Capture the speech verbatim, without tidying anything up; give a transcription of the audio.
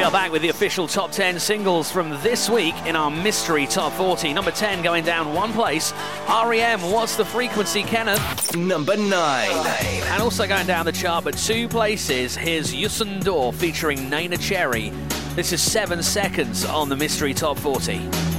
We are back with the official top ten singles from this week in our mystery top forty. Number ten going down one place. R E M, What's the Frequency, Kenneth? Number nine. And also going down the chart but two places, here's Yusun Dor featuring Naina Cherry. This is seven seconds on the mystery top forty.